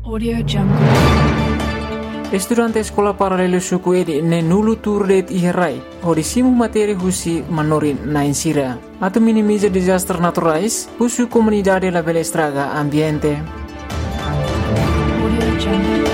Audio Jungle. Estudante sekolah paralelo suku edi ne nulu turdet iherai. Hodisimu materi husi manorin na insira. Atau minimiza disaster naturais, husu comunidade la bela estraga ambiente. Audio Jungle.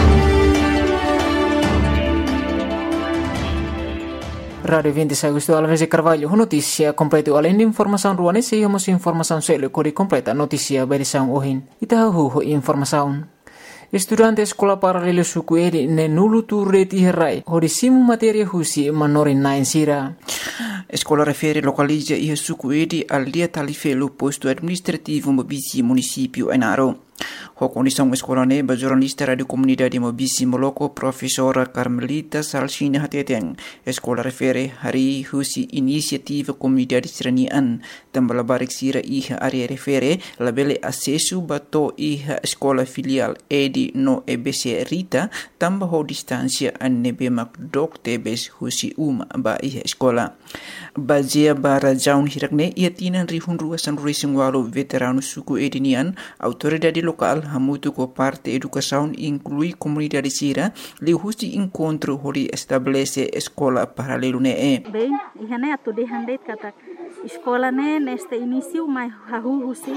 Radio 26 Agosto Alves de Carvalho, notícia completa além de informação ruane, seguimos informação selo cori completa notícia berisão ohin. Itahu informação. Estudante sekolah paralelo suku edi ne nulu turret iherai. Hodisimu materi husi manorin na insira. Escola refere localiza e suku edi al dia talifelo posto administrativo Mobisi município Ainaro. A condição escola neba jornalista radio comunidade Mobisi Moloko professora Carmelita Salsina Hateteng. Escola refere hari husi inisiativa comunidade seranian tambah barik sira iha area refere labele acesso bato iha escola filial edi no EBC Rita tambah ho distância anebe mak dok tebes husi ba iha escola. Bazia bara jaun hirakne ia tinan rihun ruasan racing walu veterano suku edinian autoridade local hamutu ko parte educação inclui comunidade sira li husi encontro hori estabelece escola paralelo ne bem ihane atu de handet kata escola ne neste início mai hahu husi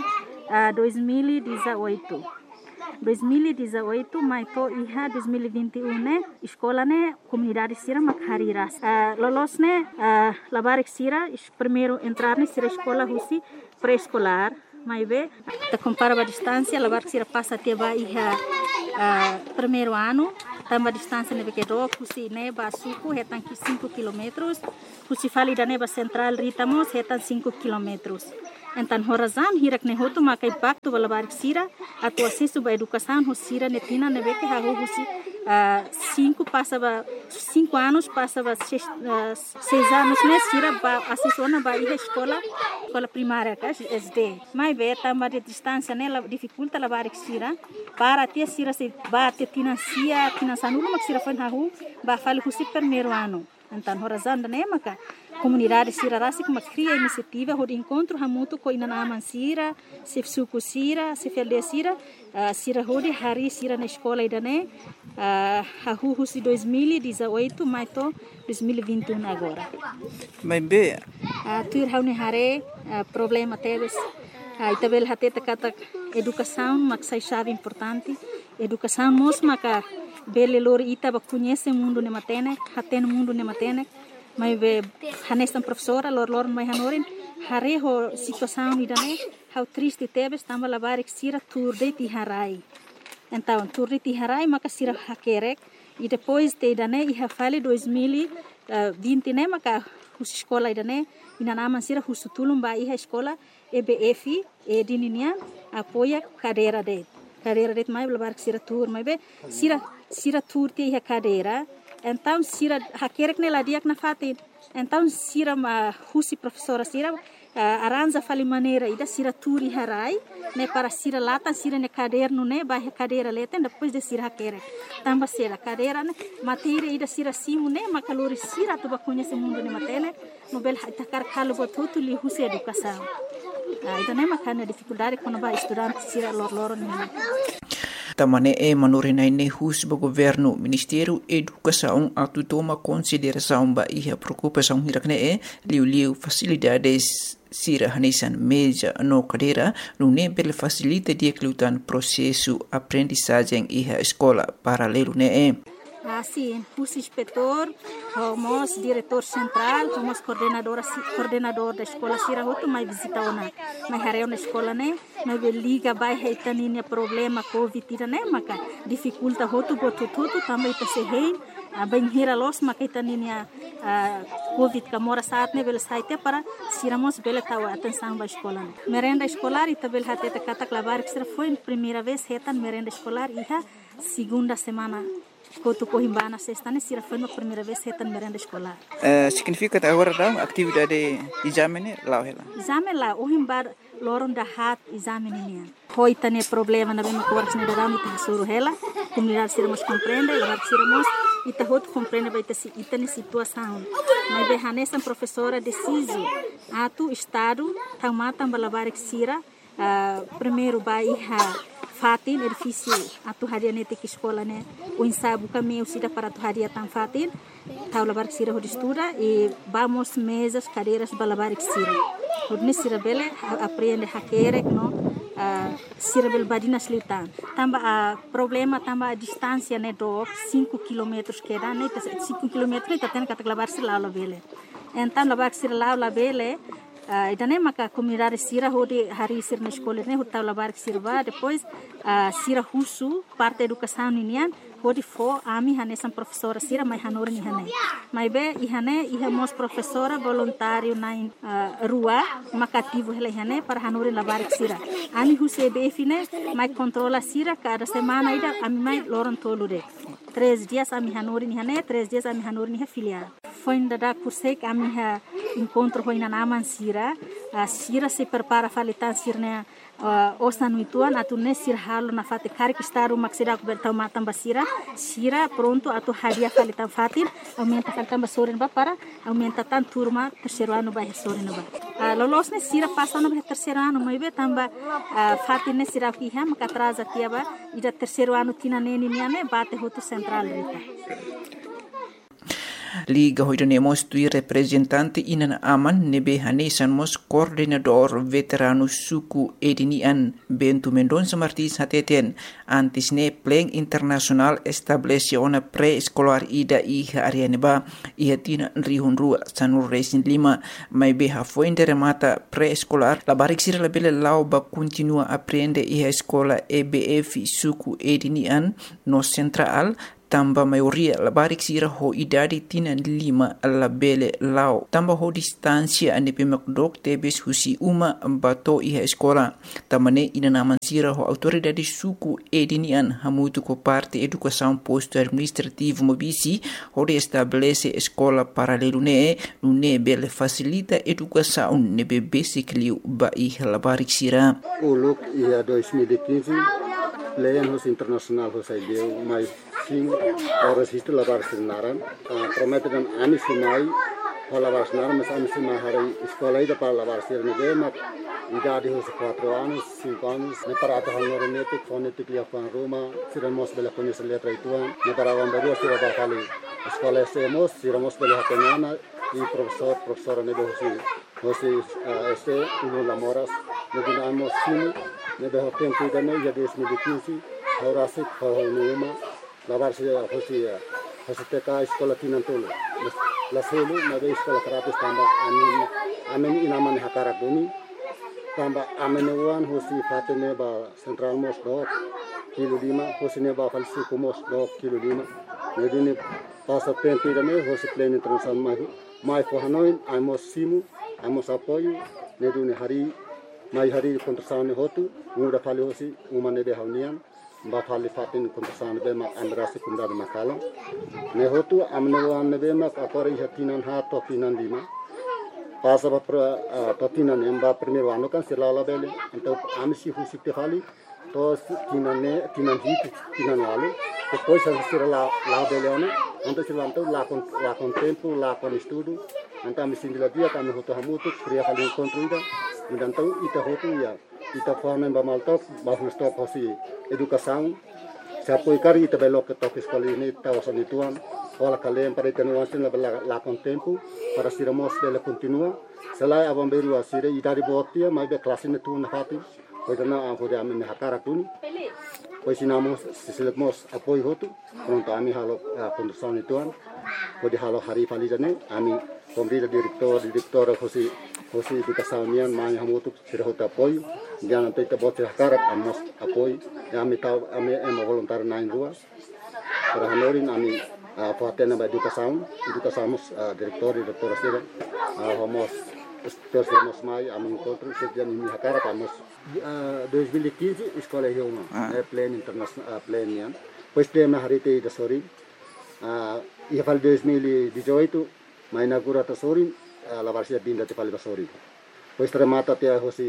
2018 mai to iha 2021 ne escola ne comunidade sira makhariras lolos ne labarik sira primeiro entrar ne sira escola husi pré-escolar mai be ta compara a distância labar sira passa até ba iha primeiro ano tamba distância ne que do husi ne ba suku hetan 5 km husi fali da ne ba central ritamos hetan 5 km. Então, horazan hirak ne hotu makai pacto balabarik sira atu acesso ba educação husira netina nebe que hago husi 5 anos passava 6 anos ne sira ba acesso na ba escola primária ka SD mai be tamba de distância ne la dificulta labarik sira para ter sira se ba te financia nulu mak sira fan hago ba fali husi primeiro ano. Então, horazan ne maka comunidade sira rasi que cria iniciativa de encontro hamutu ko inanaman sira se suku sira se felde sira sira hodi hari sira na escola idane hahu husi 2018 mai to 2021 agora mas be tur haune hare problema teves itabel hateta kata educação mak sai chave importante educação mos maka bele lor ita ba conhece mundo ne matene haten mundo ne matene mai be hanestan professora lor mai hanorin hare ho situação idane how triste tebes tamba labarik sira turde ti harai então turde ti harai maka sira hakerek e depois te idane iha fale 2020 ne maka hus escola idane inanaman sira husutulum ba iha escola EBF edininia apoia cadeira de mai labarik sira tur mai be sira tur ti iha cadeira. Então, sira hakerek ne ladiak na fatin. Então, sira husi professora sira aranja fali maneira ida sira turi harai ne para sira latan sira ne caderno ne ba cadeira leten depois de sira hakerek. Tamba sira cadeira ne matéria ida sira simu ne makalori sira tu ba conhece mundo ne matene no bel takar kalu botutu li husi educação. Ida ne makana dificuldade quando ba estudante sira lor ne. Tamane manorinai ne hus ba governo Ministério Educação atu toma consideração ba iha preocupação hirakne liu facilidades sira hanesan meja no cadeira no ne bel facilita dia klutan processo aprendizagem iha escola paralelo ne Sim, o inspetor, o diretor central, o coordenador da escola sira hotu mai visita ona, mai hareu na escola ne, mai liga bai heitaninya problema covid ira ne maka dificulta hotu botutu também ta se hein, bem hira los maka heitaninya covid kamora saat ne bel saite para siramos bela tawa atenção ba escola ne. Merenda escolar ita bel hateta kata klabar que foi primeira vez hetan merenda escolar iha segunda semana Kotu Cohimbana sexta ne sira foi a primeira vez hetan merenda escolar. Significa agora da atividade exame lá hela. Exame lá o himbar loron da hat exame ne. Hoi tane problema na bema covarx ne da mita suru hela. Comunidade sira mos compreende, lá sira mos ita hot compreende vai ter itane situação. Mas be hanesan professora deciso atu estado tamata balabarik sira primeiro ba iha fatin edifício atu haria nete que escola né o ensaio caminho sida para atu haria tan fatin tau labar que sira estuda e vamos mesas cadeiras balabar que sira hodni sira bele aprende hakere no sira bel badina slitan tamba a problema tamba a distância né do 5 km que dá né 5 km tá tendo que labar sira lá bele então labar sira lá bele idane maka comunidade sira hodi hari sir na escola né hota labar sirva depois sira husu parte educação ninian hodi fo ami hane sam professora sira mai hanor ni hane mai be ihane ihamos professora voluntário na rua makativo hele hane para hanor labar sira ami huse be fine mai controla sira cada semana ida ami mai loron tolude 3 dias ami hanor ni hane 3 dias ami hanor ni filial foi da curso que ami encontro foi na naman sira sira se prepara falitan sirne osta nuituan atu ne sir halo na fate kari que está uma sira coberta matam basira sira pronto atu hadia falitan fatin aumenta falitan basoren ba para aumenta tan turma terceiro ano ba soren ba lolos ne sira passa no terceiro ano mai be tamba fatin ne sira ki ha maka atrasa tiaba ida terceiro ano tina neni niane bate hotu central rita Liga hoidanemos tui representante inan aman nebe hanesan mos coordenador veterano suku edinian Bento Mendonça Martins hateten antes ne pleng internasional establece ona pré-escolar ida iha arianeba iha tina rihun rua sanur resin 5 mai beha foinde remata pré-escolar la barik sira labele lau ba continua aprende iha escola EBF suku edinian no central tamba maioria la barik sira ho idadi tina 5 la bele lao tamba ho distancia ane pemakdok tebes husi uma bato iha escola tamane ina naman sira ho autoridade suku edinian hamutu ko parte educação posto administrativo mobisi ho de estabelece escola paralelo ne nune bele facilita educação ne bebesi kliu ba iha la barik sira uluk ia 2015 Lenos internasional ho sai deu mai sim ora situ labar sinaran prometen ami simai labar sinaran mas ami simai hari sekolah ida para labar sir ne mak idade ho 4 anos 5 anos ne para ata hanor ne tek fonetik lia fan Roma siramos bela conhecer letra ituan ne para vamberu sira ba kali sekolah semos siramos bela hatena e professora ne do hosi este uno lamoras ne dinamos sim ne do tempo ida ne ya 2015 ora se ko numa lavar se hosi teka escola tinantolo la selu na de escola terapis tamba amen inaman hakara buni tamba amen wan hosi fatene ba central mos do kilo 5 hosi ne ba falsi kumos do kilo 5 ne dini passa tempo ida ne hosi pleno internacional mai fo hanoi amos simu amos apoio ne duni mai hari kontrasane hotu muda fali hosi umane de haunian ba fali fatin kontrasane be mak andrasi kundada makala ne hotu amne wan be mak akori hatinan ha to tinan 5 pasa ba to tinan emba primeiro ano kan silala bele então amsi husi te fali to tinan wale depois a sira la bele ano então sila então la con tempo la con estudo então amsi dia kami hotu hamutu kriya fali kontrida então ita hotu ya ita forma ba maltok ba stop hosi educação se apoio cari ita belok ke top escola ini tawasan ituan ola kalem para tenuan sin la con tempo para siramos de la continua selai abamberu asire ita di botia mai be classe ne tu na fati pois na hode amen hakara tuni pois sinamos sisilemos apoio hotu pronto ami halo condução ituan pode halo hari fali jane ami kombrida direktor hosi educação nian mai hamutu sira hota apoio dia nanti te bote hakara amos apoio ami voluntário na rua para hanorin ami fatena ba educação direktor sira homos terceiro mai ami encontro sejak ini hakara amos 2015 escola Rioma pleno internacional pleno nian pois pleno hari te da sori ia fal 2018 mai inaugura ta sori la varsia dinda te fali basori pois remata te hosi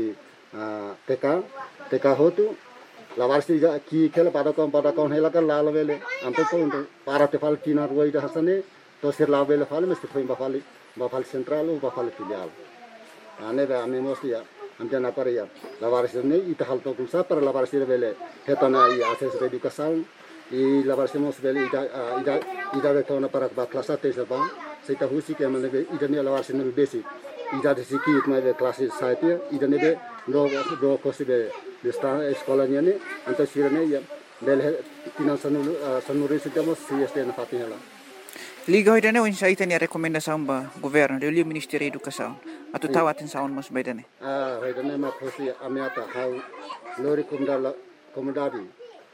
TK hotu la varsia ki kela pada kon hela kan la vele anto to para te fal tina ruai da hasane to sir la vele fali mesti foi ba fali central ou ba fali filial ane ba ame mostia Andian apa ya? Lavares ini ita hal tokum sa para lavares ini bele hetana I akses educação I lavares mos bele ida betona para klasa tesa bang. Seita husi que amane ida ne lavares ini basic. Ida de siki itma be klase saipia ida ne be do kosi be sta eskolanya ne anta sirane ya bele tinan sanuri sitamos CST na fatihela. Liga hoy dane o insaita ni rekomendasaun ba governo de Liu Ministério da Educação atu tawatin saun mos bay dane. Hoy dane ma kosi amiata hau lori komodadi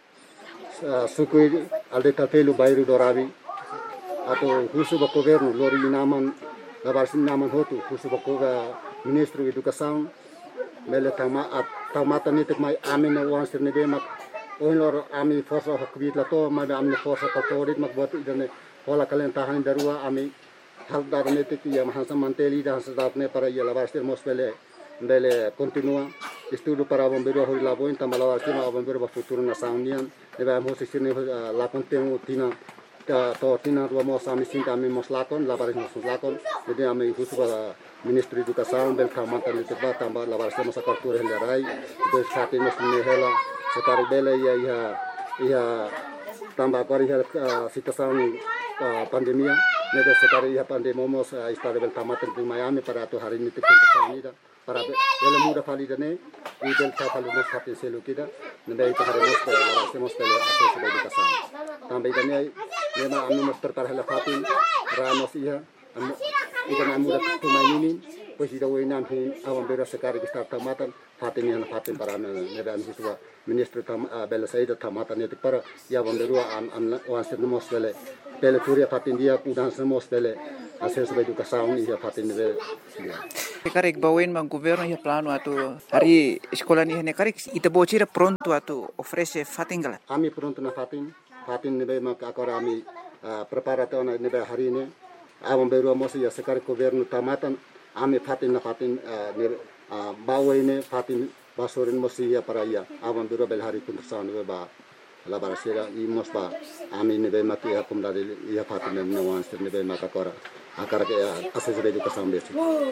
sukui alde tapelu bairu dorabi atau husu ba governo lori naman labarsin naman hotu husu ba Ministro Educação mele tamata nitik mai amene wansir ne be mak onlor ami forsa hakbit lato ma amne forsa katorit mak buat idane Hola kalian tahan darua ami hal darne te ya mahasa manteli dan sedatne para ya lavarster mos bele continua estudo para bombeiro hori labo in tamalawa tima bombeiro ba futuro na saunian deba mos sirne la contenu tina to tina ro mos ami sinta ami mos lakon lavares mos lakon jadi ami husu ba Ministro Educação bel kamanta le teba tamba lavarster mos apertura helai do sate mos ne hela sekar bele ya tambah kori situação pandemia neda sekali ya pandemomos istade bel tamaten di Miami para tu hari ini teknik ini para bela muda fali dane i bel fali mos hati selu kita neda itu hari mos mos bel akses educação tambah dane nema ami mos tertarhela fati ramos iya ikan muda tu mainin pues ida winan hin awam bera sekali kita tamatan fatin yang fatin para neda siswa Ministro bela saida tamatan itu para ya bomberua am wansir mos bele turia fatin dia kudan semos bele akses educação ia fatin bele Karek bawen mang governo ya plano atu hari sekolah ni ne karek ita bocira pronto atu ofrece fatingala ami pronto na fatin nebe mak agora ami preparação nebe hari ini awam beru mos ya sekar governo tamatan ami fatin na fatin bawen fatin basorin mos ya para ya awam beru bel hari kuntasan nebe ba la barasera I mos ba ami nebe mak ya kumdari ya fatin ne wansir nebe mak agora akar ke akses educação besi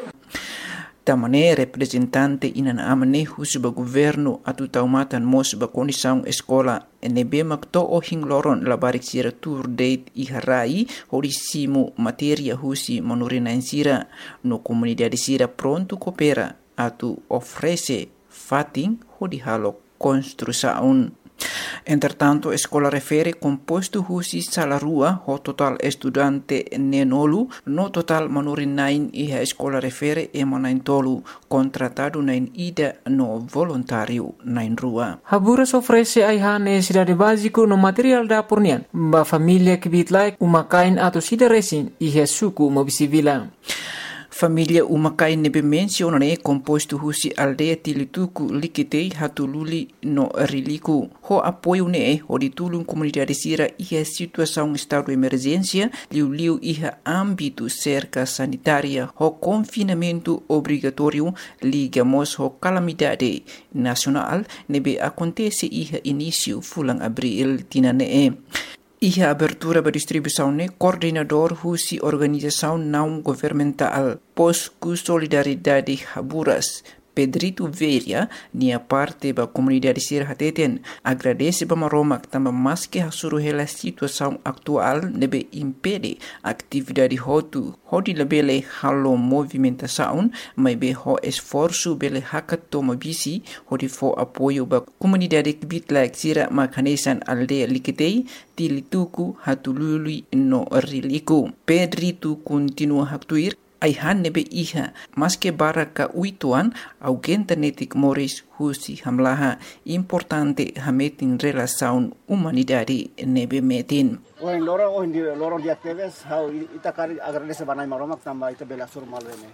Tamane representante inan amane husu ba governo atu taumatan mos ba condição escola nebe makto o hingloron labarik sira tour date I harai horisimu materia husi manurina sira no comunidade sira pronto coopera atu ofrece fating hodi halo construção. Entretanto, a escola refere composto husi salarua ho total estudante nenolu no total manurin nain e a escola refere emanain tolu contratado nain ida no voluntário nain rua. Haburas ofrece aiha necessidade básico no material da pornian ba família que bitlai umakain atau sida resin e suku mobisivila. Família umakai nebe menciona ne composto husi aldeia tilituku likitei hatululi no riliku. Ho apoio ne ho ditulung comunidade sira iha situação estado de emergência liu iha âmbito cerca sanitária ho confinamento obrigatório ligamos ho calamidade nacional nebe acontece iha início fulang abril tinane. Iha abertura ba distribuição ne coordenador husi organização não governamental Posku Solidariedade Haburas Pedrito Veria nia parte ba comunidade sir hateten agradece ba maromak tamba maske hasuru hela situação atual nebe impede atividade hotu hodi lebele halo movimentação mai be ho esforço bele hakat toma bisi hodi fo apoio ba comunidade bitla sira makanesan aldeia likitei tilituku hatulului no riliku Pedrito continua haktuir Aihan nebe iha maske baraka uituan augenta netik moris husi hamlaha importante hametin relação humanidade nebe metin. Lorong di aktivis how ita kari agradece banai maromak tamba ita bela sur malene.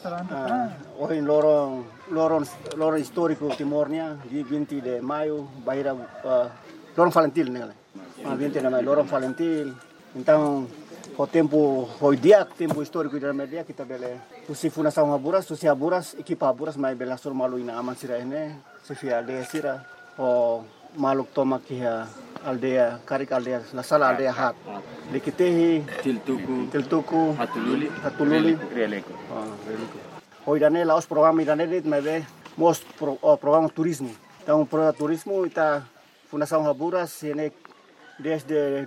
Lorong histórico Timornia di 20 de maio baira lorong Valentil nele. 20 de maio lorong Valentil. Então o tempo tempo histórico da media kita bele usi fundação Haburas usi Haburas equipa Haburas mai bela sur malu ina aman sira ene sifia aldeia sira o maluk toma kia aldeia karik aldeia la sala aldeia hat likitehi tiltuku hatululi releko hoy dane laos programa idane dit mai be programa turismo. Então, programa turismo está Fundação Haburas desde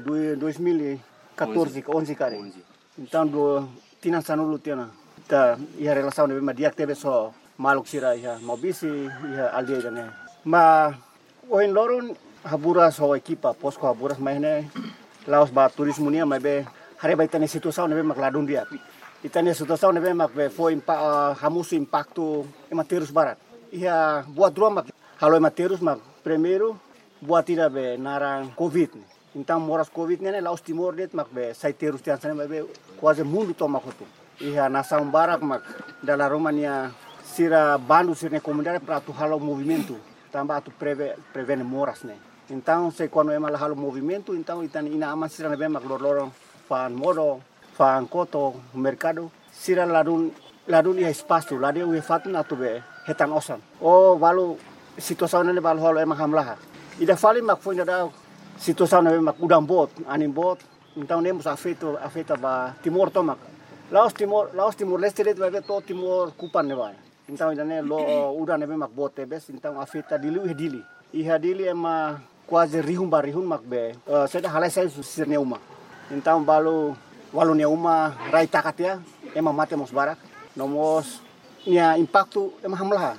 2014, 11 kali. Então, tina sanulu tina. Tá, e a relação de dia que teve só maluk sira ia mobisi ia aldeia dane. Mas oin loron Haburas ho equipa posko Haburas mais né laos ba turismo nia mas be hari ba itane situação nebe mak ladun dia. Itane situação nebe mak be foi hamusu impacto ematerus barat. Ia buat dua mak halo ematerus mak primeiro buat tira be narang covid. Então moras covid né laos timor det mak be saiterus tian sana be quase mundo toma kotu. Ia nação barak mak dalam Romania sira bandu sira comunidade para tu halo movimento tambah tu prevene moras né. Então se quando é mal halo movimento então itani ina aman sira nebe mak lorong fan modo fan koto mercado sira ladun ia espaço ladun ia fatna tu be hetan osan. Oh balu situação nele balu halo emang hamlah. Ida fali mak foi nada situação nebe mak udang bot anim bot então nemos afeta ba timor tomak. Laos Timor Leste det vai to Timor kupan ne vai. Então idane lo udah nebe mak bot tebes então afeta dili. Iha dili ema quase rihum mak be. Seda halai sai sirne uma. Então walu ne uma rai takatia ema mate mos barak. Nomos nia impacto ema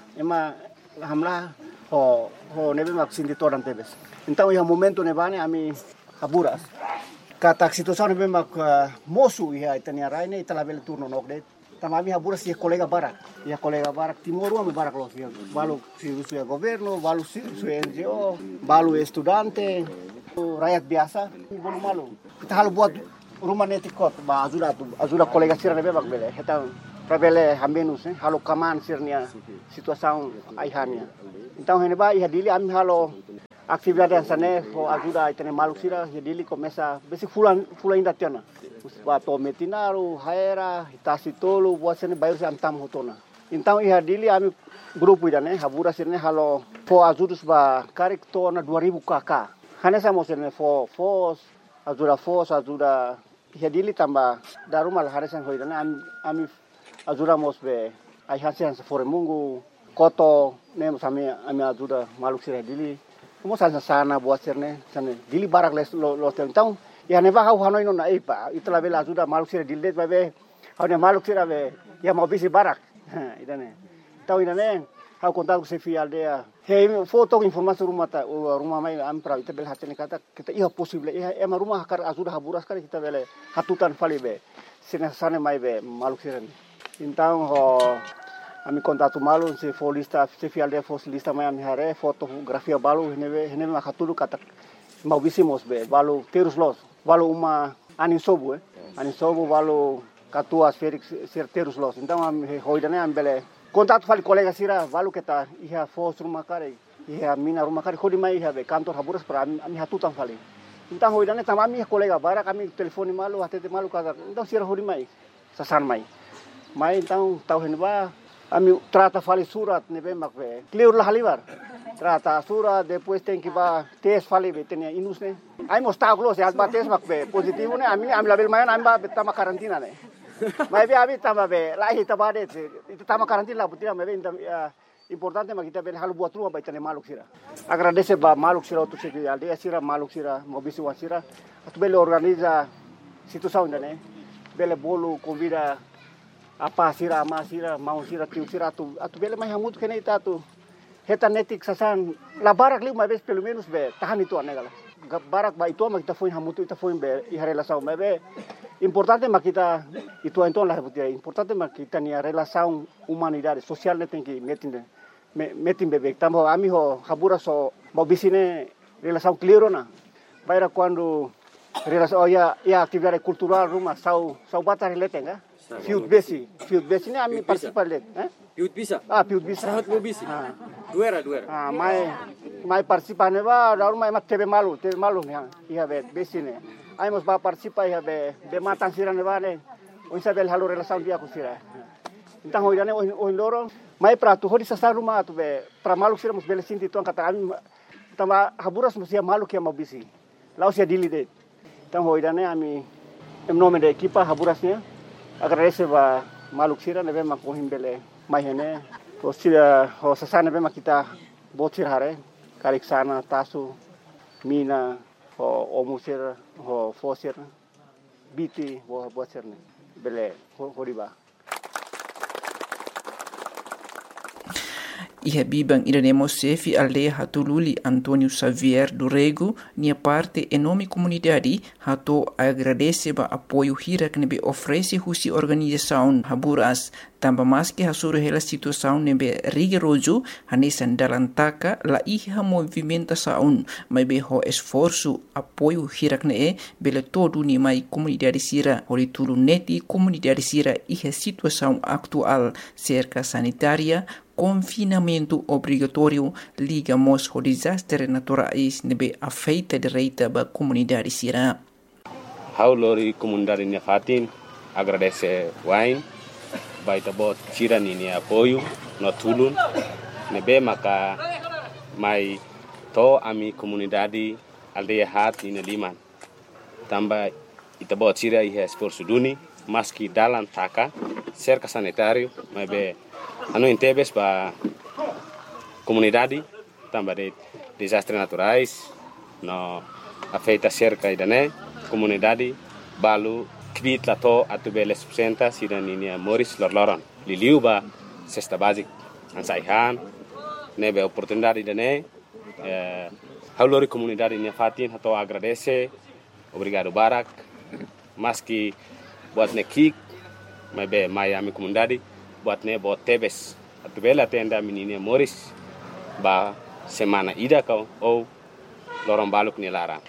hamlah ho nebe mak sindi toran tebes. Então iha momento ne bane ami Haburas. Kata situação nebe mak mosu iha itania rai ne italabel turno nokdet. Tamami Haburas ia colega barak Timor ame barak los ia balu si governo balu si NGO balu estudante rakyat biasa bolu malu kita halu buat rumah netikot ba ajuda colega sira nebe mak bele kita pravele hamenus halu kaman sirnia situação aihania então hene ba iha dili ami halo atividade ansane ho ajuda itene malu sira ia dili começa besi fulan inda tiana Bato metinaru, haera, itasi tolu, buat sini bayar antam hotona. Então ia dili ami grupo ida né, Haburas sini halo fo ajudus ba karik tona 2000 kk. Hanya sama sini fo ajuda ia dili tambah daru mal harisan hoida né, ami ajuda mos be ai hasian fore mungu koto nem sami ami ajuda maluk sira dili. Mos sana buat sini sana dili barak lo então ya neva hau hanoi no na ipa itla bela ajuda maluk sira dildet babe hau ne maluk sira be ya mau bisi barak idane tau idane hau kontak se fi aldea he foto informasi rumah mai am pra ita bel hatene kata kita iya possible iya ema rumah kar ajuda Haburas kar kita bele hatutan fali be sine sane mai be maluk sira então ho ami kontatu malu se folista se fi aldea lista mai am hare fotografia balu hene ma hatulu kata mau bisi mos be balu terus los balu uma anin sobu balu katuas Felix terus los então am hoidane am bele kontak fali kolega sira balu kita iha fos rumah kare iha mina rumah kare khodi mai iha be kantor Haburas pra ami hatutan fali então hoidane tam ami kolega bara kami telefoni malu hatete malu kata então sira hodi mai sasan mai então tau henba ami trata fali surat nebe makbe clear lah halibar trata surat depois tem que ba tes fali betenia inus ne ai mostau close as bates makbe positivo ne ami label mayan amba betama karantina ne mai be abi tama be lahi tabade itu tama karantina butina mebe importante mak kita be halu buat rumah baitane maluk sira agradece ba maluk sira tu se aldea sira maluk sira mobisi wasira atu bele organiza situação ne bele bolu convida apa sira ama sira mau sira tiu sira atu bele mai hamut kene ita tu heta netik sasan la barak li mais pelo menos be tahan itu anegala barak ba itu ma kita foi hamutu ita foi be i relação mas be importante ma kita itu então la reputia importante ma kita ni relação humanidade social ne tem que metin bebe tambo ami ho Haburas so mau bisine relação clear na baira quando relação ya atividade cultural rumah sau batar letenga Field besi ne ami participar let Piut bisa. Piut bisa. Sahat mo bisi. Duera. Mai participar ne ba daru mai mat tebe malu ya. Ia be besi ne. Ai mos ba participar ia be matan sira ne ba ne. O sabel halu relação dia ku sira. Então hoidane o loro mai pra tu hodi sa rumah tu be pra malu sira mos bele sinti tu kata ami tama Haburas mos ia malu que mau bisi. Lau sia dili de. Então hoidane ami em nome da equipa Haburasnya agradece ba maluk sira nebe makohim bele mai hene Sira ho sasana bema kita botsir hare karik sana tasu mina ho omusir ho fosir biti ho botsir ne bele ho riba. Iha bibang idanemo sefi aldeia hatululi Antônio Xavier do Rego, nia parte enorme comunidade hato agradece ba apoio hira que nebe oferece husi organização Haburas, tamba mais que hasuru hela situação nebe rigoroso hanesan dalam taka la iha movimentação, mas be ho esforço apoio hira que ne bele todo ni mai comunidade sira horitulu neti comunidade sira iha situação atual cerca sanitária confinamento obrigatório ligamos ao desastre naturais nebe afeita direita ba comunidade sira. Haulori comunidade Nefatin agradece wine baita bot sira ni apoio no tulun nebe maka mai to ami comunidade aldeia hat in liman tamba ita bot sira ihe esforço duni maski dalam taka cerca sanitário mas anu intebes ba comunidade tamba de desastres naturais no afeita cerca idane comunidade balu kvit lato atu bele subsenta sidaninia Moris lorloron liliu ba cesta basic ansaihan nebe oportunidade idane haulori comunidade Nefatin hato agradece obrigado barak maski buat nekik mabe Miami comunidade buat ne buat tebes atu bela tenda menina Moris ba semana ida kau ou lorong baluk ni larang.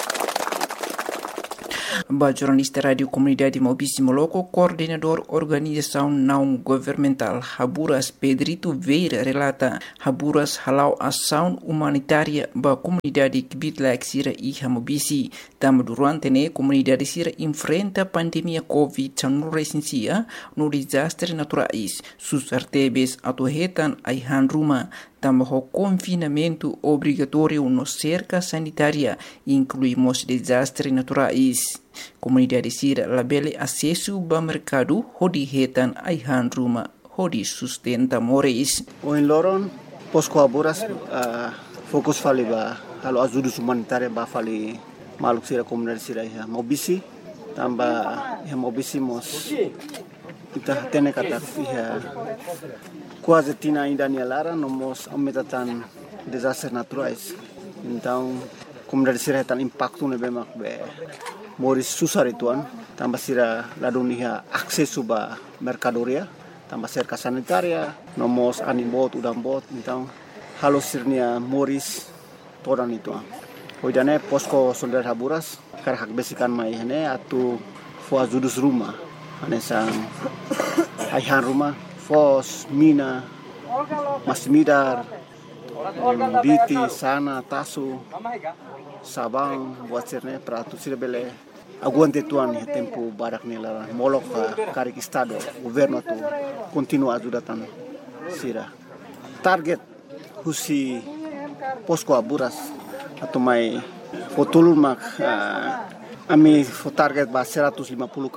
Ba jornalista Radio Comunidade Mobisi Moloko, coordenador organização não governamental Haburas Pedrito Veira relata Haburas halau ação humanitária ba comunidade Kibitlaik Sira iha Mobisi. Tama durante ne comunidade Sira enfrenta pandemia COVID-19 no desastre naturais. Sus artebes atuhetan aihan rumah tamba ho confinamento obrigatório no cerca sanitária, incluímos desastres naturais. Comunidade Sira labele acesso ao mercado, hodi hetan aihan ruma, hodi sustenta moris. O em Loron, Posco Haburas, fokus fali ba, halo ajuda humanitária ba fali maluk Sira comunidade Sira ya Mobisi, tamba ya Mobisi mos kita tene kata ya quase tina ainda ni lara nomos aumentatan desastres naturais. Então, comunidade Sira tan impacto ne bemak be moris susar ituan tambah Sira ladunia akses suba mercadoria tambah cerca sanitaria nomos animbot udambot então halo sirnia moris todan ituan hoidane posko soldat Haburas karhak besikan mai hene atu fo judus rumah anesang aihan rumah fos mina masmidar biti sana tasu sabang buat sirne peratu Sira bele aguante tuan ya tempo barak nela molok karik estado governo tu continua ajudatan Sira target husi Posco Haburas atau mai fotulun mak ami target ba 150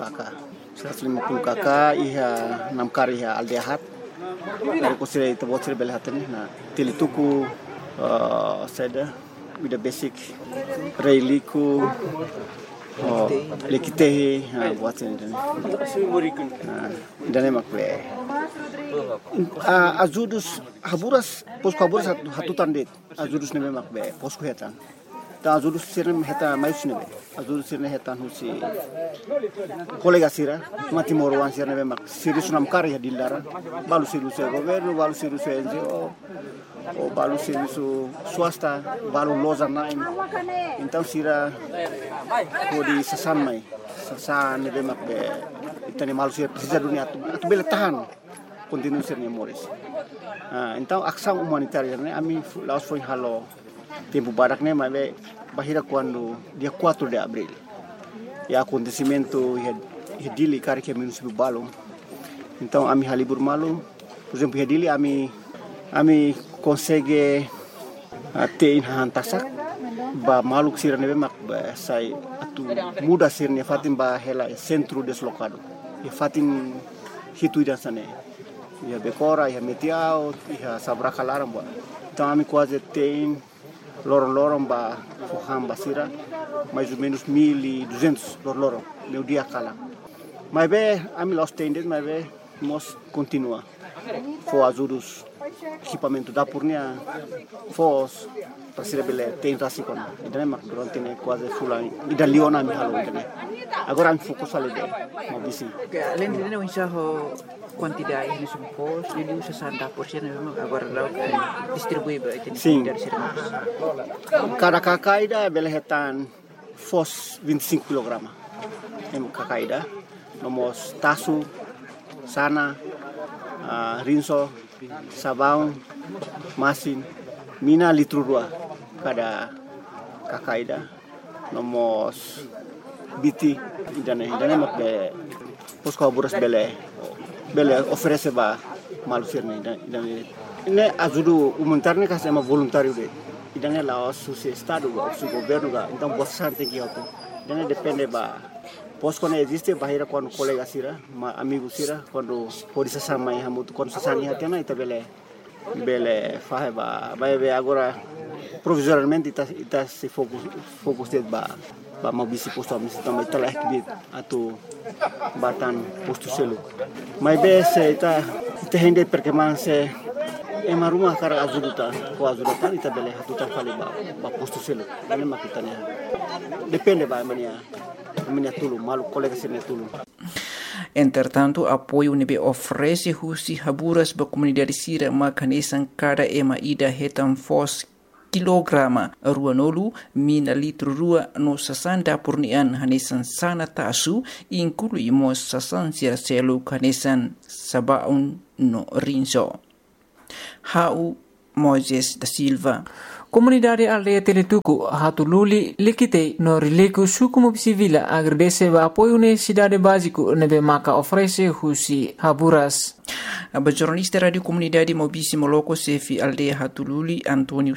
kakak iha 6 kari iha aldehat dari ko Sira itu buat Sira bele hatene na tilituku seda with the basic reiliku lekitehi buat sini dan makle azudus Haburas Posco Haburas hatutan det azudus neme makbe Posco hetan ta azudus Sira heta mais nebe azudus Sira hetan husi kolega Sira mati morwan Sira nebe mak Sira sunam kari dilara balu Sira governo balu Sira NGO o balu serviço swasta balu loza naim então Sira kodi sasan mai sasan nebe mak be itani malu Sira precisa dunia tu bele tahan continue Sira Moris então ação humanitária né ami laos foi halo tempo barak né mas bahira quando dia 4 de abril e acontecimento dili kari que município Balong então ami halibur malu por exemplo dili ami consegue ter hantasak ba maluk Sira nebe mak ba sai atu muda Sira ne fatim ba hela centro deslocado e fatim hitu dan sane ia Becora, ia Metiao, ia Sabracalaram. Então, a mim quase tem lorong-lorong ba Fuham Basira, mais ou menos 1.200 lorong meu dia cala. Mas bem, a mim lost tendes, mas bem, nós continua. For ajudos equipamento da Purnia, fos para ser bele tem rasikon. Então, mas durante né quase fulan. E da Leona me halo né. Agora a mim foco ali dele, mas bisi. Além de não enxergar quantidade de supos, ele usa 60% agora lá distribui para sim. Cada cacaida bele retan fos 25 kg. Em cacaida, nomos tasu, sana, rinso, sabão, masin, mina litro 2 cada cacaida, nomos biti, idane mak be posko buras bele oferece ba malusir ne idane ne ajuda humanitário que é uma voluntário de idane lá o estado o governo ga então você tem que auto idane depende ba posko ne existe bahira quando colega sira amigo sira quando pode se samai hamu quando se sani hatena ita bele fahe ba vai agora provisoriamente ita se focus de ba mau bisi posto misi também telah kibit atau batan posto selu. Mas bese ita hende perkembangan se ema rumah kara azuduta ko azuduta ita bele hatutan fali ba posto selu. Ini makitanya. Depende ba mania tulu malu colega sene tulu. Entretanto, apoio nebe oferece husi haburas ba comunidade sira makanesan cada ema ida hetan fos kilograma ruanolu mina litro rua no sasanda purnian hanesan sana tasu inclui mo sasan sira selu hanesan sabaun no rinso. Hau Moises da Silva. Comunidade aldeia Teletuku hatululi likite no rileku sukumu civila agradece o apoio na cidade básico nebe maka oferece husi haburas. A jornalista radio comunidade Mobisi Moloko Sefi aldeia Hatululi Antônio